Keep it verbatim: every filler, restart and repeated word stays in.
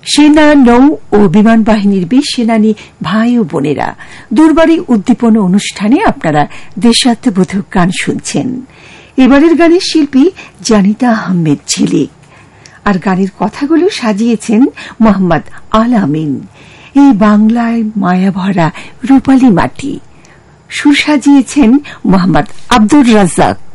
সেনা, নৌ ও বিমান বাহিনীর বীর সেনানী ভাই ও বোনেরা, দুর্বারই উদ্দীপন অনুষ্ঠানে আপনারা দেশাত্মবোধক গান শুনছেন। এবারের গানের শিল্পী জানিতা আহমেদ ঝিলিক, আর গানের কথাগুলো সাজিয়েছেন মোহাম্মদ আল আমিন। এই বাংলায় মায়া ভরা রূপালী মাটি, সুর সাজিয়েছেন মোহাম্মদ আব্দুর রাজ্জাক।